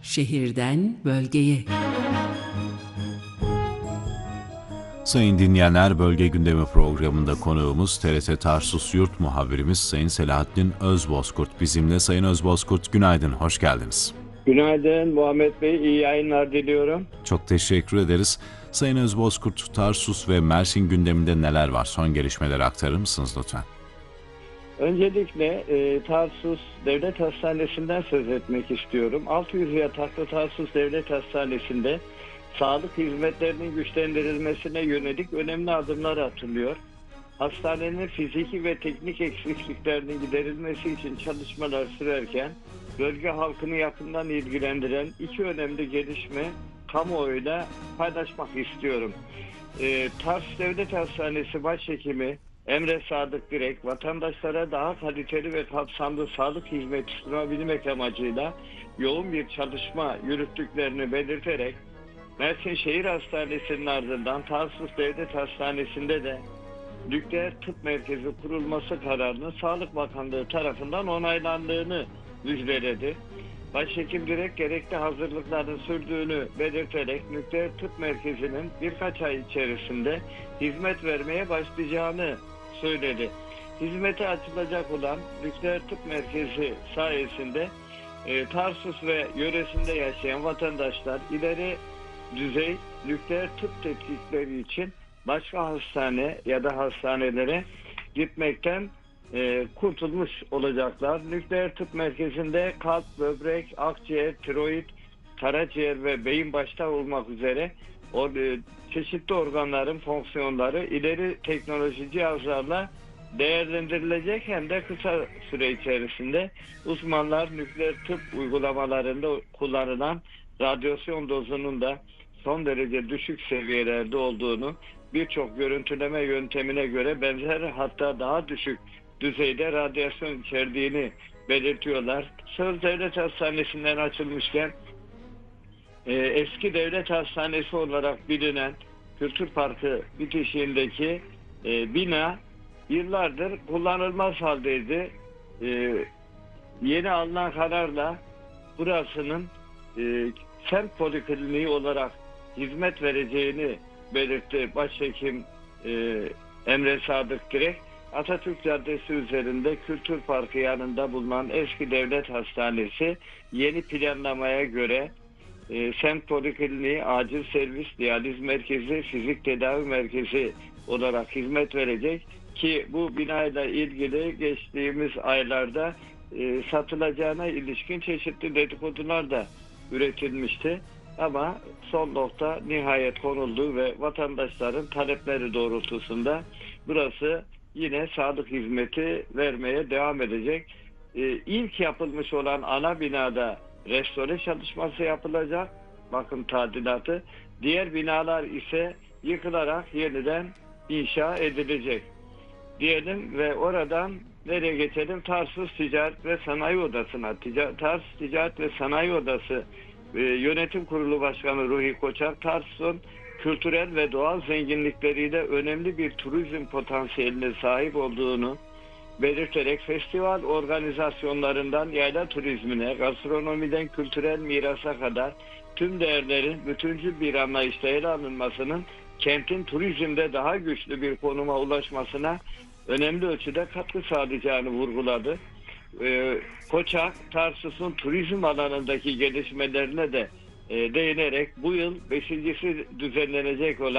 Şehirden bölgeye. Sayın dinleyenler, Bölge Gündemi programında konuğumuz TRT Tarsus Yurt muhabirimiz Sayın Selahattin Özbozkurt bizimle. Sayın Özbozkurt, günaydın, hoş geldiniz. Günaydın Muhammed Bey, iyi yayınlar diliyorum. Çok teşekkür ederiz. Sayın Özbozkurt, Tarsus ve Mersin gündeminde neler var? Son gelişmeleri aktarır mısınız lütfen? Öncelikle Tarsus Devlet Hastanesi'nden söz etmek istiyorum. 600 yataklı Tarsus Devlet Hastanesi'nde sağlık hizmetlerinin güçlendirilmesine yönelik önemli adımlar atılıyor. Hastanenin fiziki ve teknik eksikliklerinin giderilmesi için çalışmalar sürerken bölge halkını yakından ilgilendiren iki önemli gelişme kamuoyuyla paylaşmak istiyorum. Tarsus Devlet Hastanesi Başhekimi Emre Sadık Direk, vatandaşlara daha kaliteli ve kapsamlı sağlık hizmeti sunabilmek amacıyla yoğun bir çalışma yürüttüklerini belirterek Mersin Şehir Hastanesi'nin ardından Tarsus Devlet Hastanesi'nde de nükleer tıp merkezi kurulması kararının Sağlık Bakanlığı tarafından onaylandığını müjdeledi. Başhekim Direk gerekli hazırlıkların sürdüğünü belirterek nükleer tıp merkezinin birkaç ay içerisinde hizmet vermeye başlayacağını söyledi. Hizmete açılacak olan nükleer tıp merkezi sayesinde Tarsus ve yöresinde yaşayan vatandaşlar ileri düzey nükleer tıp tetkikleri için başka hastane ya da hastanelere gitmekten kurtulmuş olacaklar. Nükleer tıp merkezinde kalp, böbrek, akciğer, tiroid, karaciğer ve beyin başta olmak üzere çeşitli organların fonksiyonları ileri teknoloji cihazlarla değerlendirilecek, hem de kısa süre içerisinde uzmanlar nükleer tıp uygulamalarında kullanılan radyasyon dozunun da son derece düşük seviyelerde olduğunu, birçok görüntüleme yöntemine göre benzer hatta daha düşük düzeyde radyasyon içerdiğini belirtiyorlar. Söz Devlet Hastanesi'nden açılmışken eski devlet hastanesi olarak bilinen Kültür Parkı bitişiğindeki bina yıllardır kullanılmaz haldeydi. Yeni alınan kararla burasının semt polikliniği olarak hizmet vereceğini belirtti Başhekim Emre Sadık Direk. Atatürk Caddesi üzerinde Kültür Parkı yanında bulunan eski devlet hastanesi yeni planlamaya göre semt polikliniği, acil servis, diyaliz merkezi, fizik tedavi merkezi olarak hizmet verecek ki bu binayla ilgili geçtiğimiz aylarda satılacağına ilişkin çeşitli dedikodular da üretilmişti. Ama son nokta nihayet konuldu ve vatandaşların talepleri doğrultusunda burası yine sağlık hizmeti vermeye devam edecek. İlk yapılmış olan ana binada restore çalışması yapılacak, bakım tadilatı. Diğer binalar ise yıkılarak yeniden inşa edilecek diyelim ve oradan nereye geçelim? Tarsus Ticaret ve Sanayi Odası'na. Tarsus Ticaret ve Sanayi Odası Yönetim Kurulu Başkanı Ruhi Koçak, Tarsus'un kültürel ve doğal zenginlikleriyle önemli bir turizm potansiyeline sahip olduğunu belirterek festival organizasyonlarından yayla turizmine, gastronomiden kültürel mirasa kadar tüm değerlerin bütüncül bir anlayışla ele alınmasının kentin turizmde daha güçlü bir konuma ulaşmasına önemli ölçüde katkı sağlayacağını vurguladı. Koçak, Tarsus'un turizm alanındaki gelişmelerine de değinerek bu yıl 5.'si düzenlenecek olan